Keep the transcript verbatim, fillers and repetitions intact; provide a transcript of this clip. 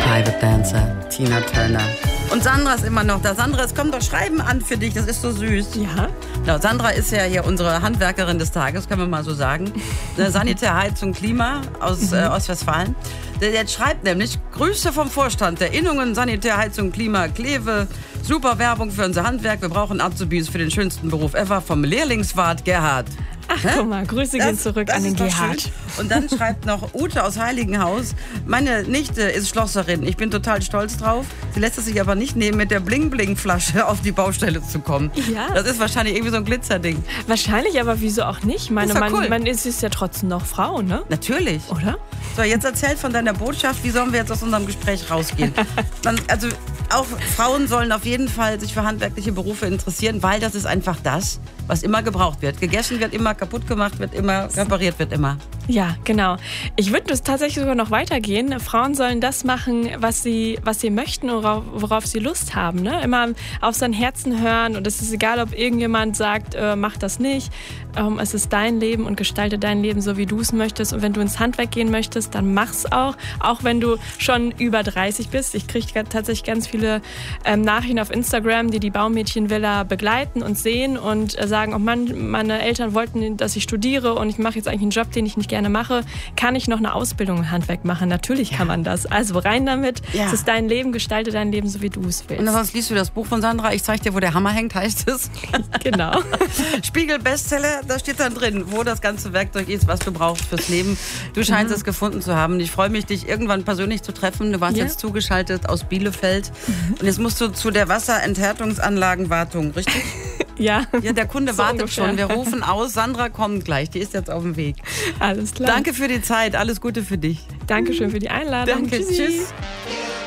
Private Dancer, Tina Turner. Und Sandra ist immer noch da. Sandra, es kommt doch Schreiben an für dich, das ist so süß. Ja. Ja, Sandra ist ja hier unsere Handwerkerin des Tages, können wir mal so sagen. Sanitär, Heizung, Klima aus mhm. äh, Ostwestfalen. Der jetzt schreibt nämlich, Grüße vom Vorstand der Innungen, Sanitär, Heizung, Klima, Kleve. Super Werbung für unser Handwerk. Wir brauchen Azubis für den schönsten Beruf ever. Vom Lehrlingswart Gerhard. Ach, Hä? Guck mal, Grüße das, gehen zurück an den Gerhard. Und dann schreibt noch Ute aus Heiligenhaus, meine Nichte ist Schlosserin, ich bin total stolz drauf. Sie lässt es sich aber nicht nehmen, mit der Bling-Bling-Flasche auf die Baustelle zu kommen. Ja. Das ist wahrscheinlich irgendwie so ein Glitzerding. Wahrscheinlich, aber wieso auch nicht? Meine, ist man, cool. man ist, ist ja trotzdem noch Frau, ne? Natürlich. Oder? So, jetzt erzähl von deiner Botschaft, wie sollen wir jetzt aus unserem Gespräch rausgehen? Dann, also auch Frauen sollen auf jeden Fall sich für handwerkliche Berufe interessieren, weil das ist einfach das, was immer gebraucht wird. Gegessen wird immer, kaputt gemacht wird immer, repariert wird immer. Ja, genau. Ich würde es tatsächlich sogar noch weitergehen. Frauen sollen das machen, was sie, was sie möchten und worauf, worauf sie Lust haben. Ne? Immer auf sein Herzen hören und es ist egal, ob irgendjemand sagt, äh, mach das nicht. Ähm, es ist dein Leben und gestalte dein Leben so, wie du es möchtest. Und wenn du ins Handwerk gehen möchtest, dann mach's auch. Auch wenn du schon über dreißig bist. Ich kriege tatsächlich ganz viele ähm, Nachrichten auf Instagram, die die Baumädchenvilla begleiten und sehen und äh, sagen, oh Mann, meine Eltern wollten, dass ich studiere und ich mache jetzt eigentlich einen Job, den ich nicht gerne mache. Kann ich noch eine Ausbildung im Handwerk machen? Natürlich kann man das. Also rein damit. Ja. Es ist dein Leben, gestalte dein Leben so, wie du es willst. Und sonst liest du das Buch von Sandra. Ich zeig dir, wo der Hammer hängt, heißt es. Genau. Spiegel-Bestseller, da steht dann drin, wo das ganze Werkzeug ist, was du brauchst fürs Leben. Du scheinst mhm. es gefunden zu haben. Ich freue mich, dich irgendwann persönlich zu treffen. Du warst ja. jetzt zugeschaltet aus Bielefeld. Mhm. Und jetzt musst du zu der Wasserenthärtungsanlagenwartung, richtig? Ja. Ja, der Kunde so wartet ungefähr. schon. Wir rufen aus. Sandra kommt gleich. Die ist jetzt auf dem Weg. Alles klar. Danke für die Zeit. Alles Gute für dich. Dankeschön für die Einladung. Danke. Tschüssi. Tschüss.